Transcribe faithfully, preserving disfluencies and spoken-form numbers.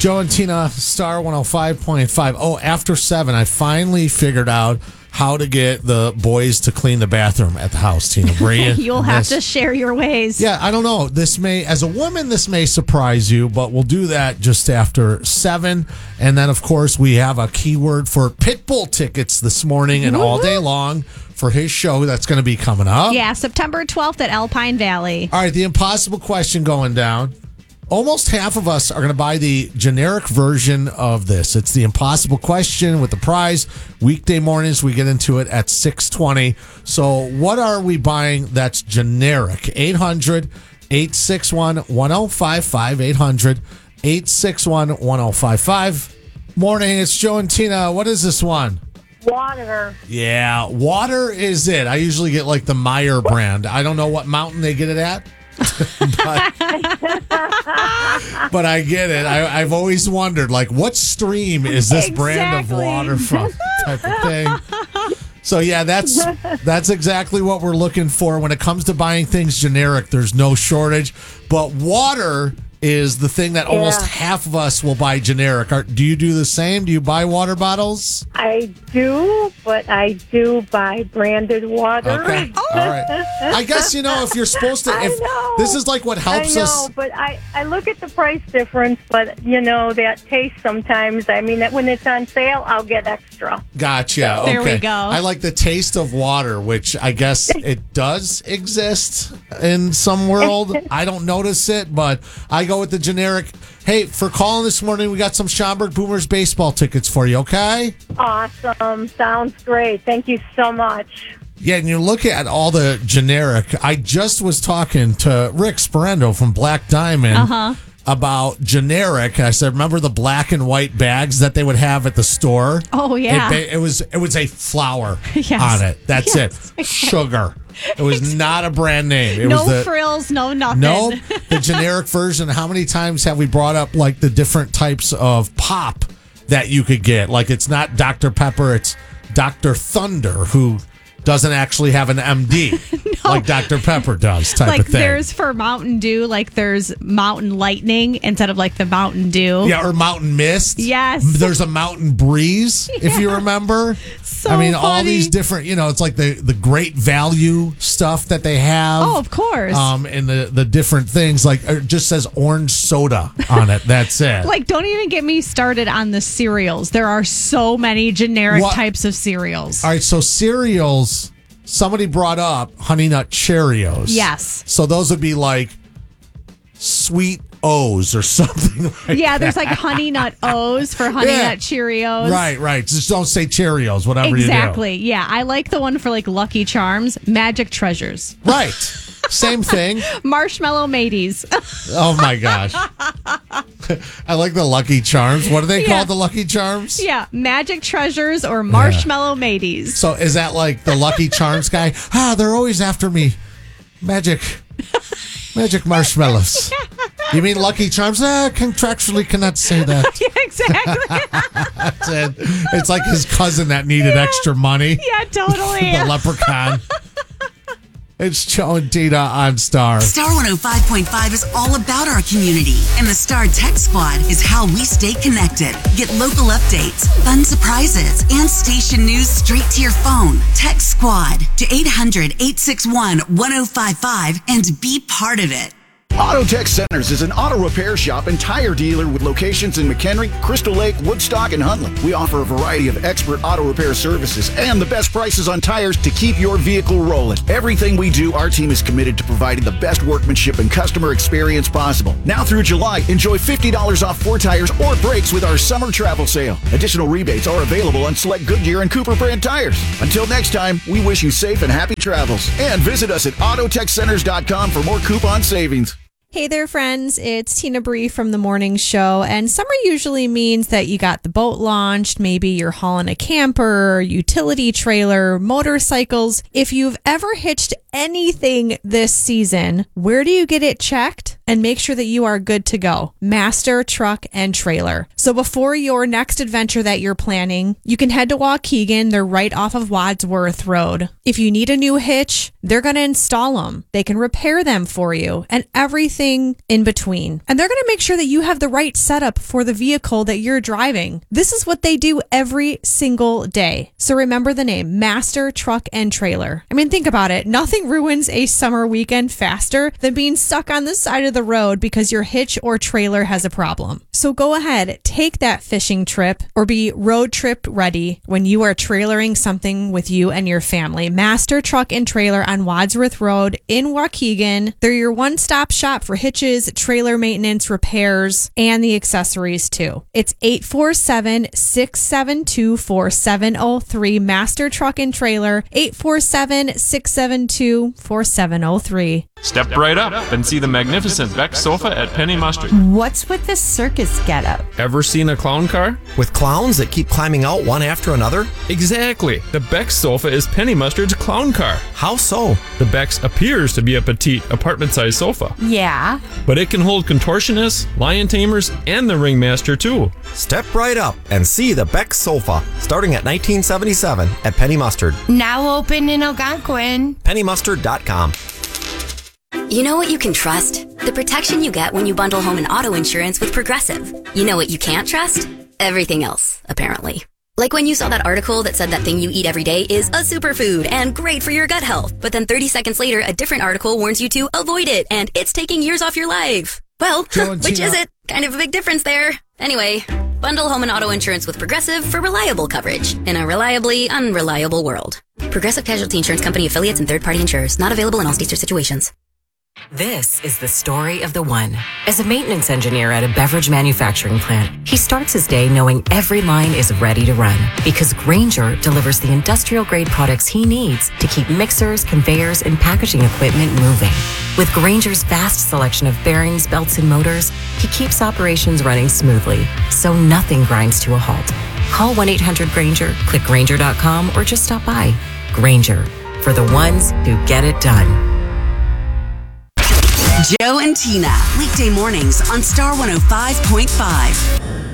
Joe and Tina, Star one oh five point five. Oh, after seven, I finally figured out how to get the boys to clean the bathroom at the house, Tina. Bria, You'll have to share your ways. Yeah, I don't know. This may, as a woman, this may surprise you, but we'll do that just after seven. And then, of course, we have a keyword for Pitbull tickets this morning and all day long for his show that's going to be coming up. Yeah, September twelfth at Alpine Valley. All right, the impossible question going down. Almost half of us are going to buy the generic version of this. It's the impossible question with the prize. Weekday mornings, we get into it at six twenty. So what are we buying that's generic? eight hundred, eight six one, one oh five five. eight hundred, eight six one, one oh five five. Morning, it's Joe and Tina. What is this one? Water. Yeah, water is it. I usually get like the Meyer brand. I don't know what mountain they get it at. but, but I get it. I, I've always wondered, like, what stream is this Exactly. brand of water from? Type of thing. So yeah, that's that's exactly what we're looking for when it comes to buying things generic. There's no shortage, but water is the thing that almost Yeah. half of us will buy generic. Are, do you do the same? Do you buy water bottles? I do, but I do buy branded water. Okay. All right. I guess, you know, if you're supposed to, I if know. this is like what helps I know, us. but I, I look at the price difference, but, you know, that taste sometimes. I mean, that when it's on sale, I'll get extra. Gotcha. There we Okay. go. I like the taste of water, which I guess it does exist in some world. I don't notice it, but I go with the generic. Hey, for calling this morning, we got some Schaumburg Boomers baseball tickets for you, okay? Awesome. Sounds great. Thank you so much. Yeah, and you look at all the generic. I just was talking to Rick Sperendo from Black Diamond Uh-huh. about generic. I said, remember the black and white bags that they would have at the store? Oh, yeah. It, it was it was a flour Yes. on it. That's Yes. it. Sugar. It was not a brand name. It no was the, frills, no nothing. No, the generic version. How many times have we brought up like the different types of pop that you could get? Like it's not Doctor Pepper, it's Doctor Thunder, who doesn't actually have an M D like Doctor Pepper does, type Like of thing. there's for Mountain Dew, like there's Mountain Lightning instead of like the Mountain Dew. Yeah, or Mountain Mist. Yes. There's a Mountain Breeze, if you remember. So I mean, all funny. these different, you know, it's like the, the great value stuff that they have. Oh, of course. Um, and the, the different things, like it just says orange soda on it. That's it. Like, don't even get me started on the cereals. There are so many generic What- types of cereals. All right, so cereals, somebody brought up Honey Nut Cheerios. Yes. So those would be like Sweet O's or something like Yeah, there's like Honey Nut O's for Honey Yeah. Nut Cheerios. Right, right. Just don't say Cheerios, whatever you do. Exactly. Yeah, I like the one for like Lucky Charms, Magic Treasures, Right. Same thing. Marshmallow Mateys. Oh my gosh. I like the Lucky Charms. What are they Yeah. called, the Lucky Charms? Yeah, Magic Treasures or Marshmallow Mateys. So is that like the Lucky Charms guy? Ah, they're always after me. Magic. Magic marshmallows. You mean Lucky Charms? Ah, contractually cannot say that. Yeah, exactly. That's it. It's like his cousin that needed extra money. Yeah, totally. The leprechaun. It's Joe and Tina on Star. Star one oh five point five is all about our community, and the Star Tech Squad is how we stay connected. Get local updates, fun surprises, and station news straight to your phone. Tech Squad to eight hundred, eight six one, one oh five five and be part of it. Auto Tech Centers is an auto repair shop and tire dealer with locations in McHenry, Crystal Lake, Woodstock, and Huntley. We offer a variety of expert auto repair services and the best prices on tires to keep your vehicle rolling. Everything we do, our team is committed to providing the best workmanship and customer experience possible. Now through July, enjoy fifty dollars off four tires or brakes with our summer travel sale. Additional rebates are available on select Goodyear and Cooper brand tires. Until next time, we wish you safe and happy travels. And visit us at auto tech centers dot com for more coupon savings. Hey there, friends. It's Tina Bree from The Morning Show. And summer usually means that you got the boat launched. Maybe you're hauling a camper, utility trailer, motorcycles. If you've ever hitched anything this season, where do you get it checked? And make sure that you are good to go. Master Truck and Trailer. So before your next adventure that you're planning, you can head to Waukegan. They're right off of Wadsworth Road. If you need a new hitch, They're going to install them. They can repair them for you and everything in between. And they're going to make sure that you have the right setup for the vehicle that you're driving. This is what they do every single day. So remember the name, Master Truck and Trailer. I mean, think about it. Nothing ruins a summer weekend faster than being stuck on the side of the road because your hitch or trailer has a problem. So go ahead, take that fishing trip or be road trip ready when you are trailering something with you and your family. Master Truck and Trailer on Wadsworth Road in Waukegan. They're your one-stop shop for hitches, trailer maintenance, repairs, and the accessories too. It's eight four seven, six seven two, four seven zero three. Master Truck and Trailer, eight four seven, six seven two, four seven zero three. Step right up and see the magnificent Beck sofa at Penny Mustard. What's with the circus getup? Ever seen a clown car? With clowns that keep climbing out one after another? Exactly. The Beck sofa is Penny Mustard's clown car. How so? The Beck's appears to be a petite, apartment-sized sofa. Yeah. But it can hold contortionists, lion tamers, and the ringmaster too. Step right up and see the Beck sofa, starting at nineteen seventy-seven at Penny Mustard. Now open in Algonquin. penny mustard dot com. You know what you can trust? The protection you get when you bundle home and auto insurance with Progressive. You know what you can't trust? Everything else, apparently. Like when you saw that article that said that thing you eat every day is a superfood and great for your gut health. But then thirty seconds later, a different article warns you to avoid it and it's taking years off your life. Well, which is it? Kind of a big difference there. Anyway, bundle home and auto insurance with Progressive for reliable coverage in a reliably unreliable world. Progressive Casualty Insurance Company affiliates and third-party insurers. Not available in all states or situations. This is the story of the one. As a maintenance engineer at a beverage manufacturing plant, he starts his day knowing every line is ready to run because Grainger delivers the industrial-grade products he needs to keep mixers, conveyors, and packaging equipment moving. With Grainger's vast selection of bearings, belts, and motors, he keeps operations running smoothly, so nothing grinds to a halt. Call one eight hundred Grainger, click Grainger dot com, or just stop by. Grainger, for the ones who get it done. Joe and Tina, weekday mornings on Star one oh five point five.